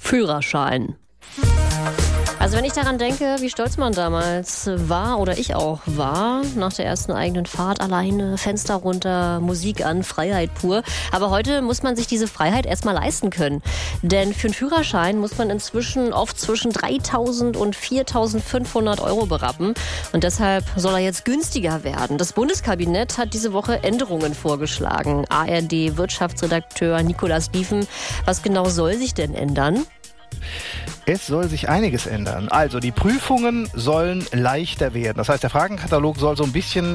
Führerschein. Also wenn ich daran denke, wie stolz man damals war oder ich auch war, nach der ersten eigenen Fahrt alleine, Fenster runter, Musik an, Freiheit pur. Aber heute muss man sich diese Freiheit erstmal leisten können. Denn für einen Führerschein muss man inzwischen oft zwischen 3.000 und 4.500 Euro berappen. Und deshalb soll er jetzt günstiger werden. Das Bundeskabinett hat diese Woche Änderungen vorgeschlagen. ARD-Wirtschaftsredakteur Nicolas Diefen. Was genau soll sich denn ändern? Es soll sich einiges ändern. Also die Prüfungen sollen leichter werden. Das heißt, der Fragenkatalog soll so ein bisschen